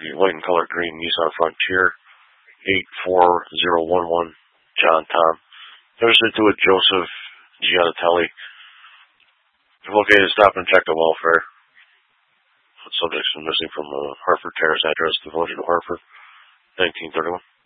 the white and color green Nissan Frontier, 84011, John Tom. Registered to it, Joseph Gianatelli. Located, stop and check the welfare. Subjects missing from Hartford Terrace address, Devotion to Hartford, 1931.